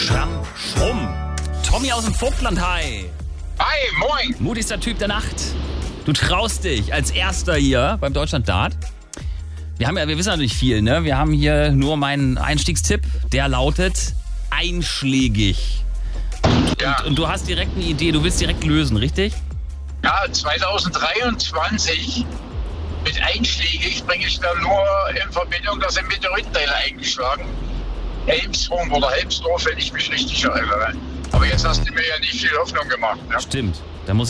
Schramm, Schrumm. Tommy aus dem Vogtland, hi. Hi, moin. Mutigster Typ der Nacht. Du traust dich als Erster hier beim Deutschland-Dart. Wir wissen ja nicht viel, ne? Wir haben hier nur meinen Einstiegstipp, der lautet einschlägig. Und du hast direkt eine Idee, du willst direkt lösen, richtig? Ja, 2023 mit einschlägig bringe ich da nur in Verbindung, dass ein Meteoritenteil eingeschlagen. Helmsrum oder Helmsdorf, wenn ich mich richtig erinnere. Aber jetzt hast du mir ja nicht viel Hoffnung gemacht. Ne? Stimmt. Da muss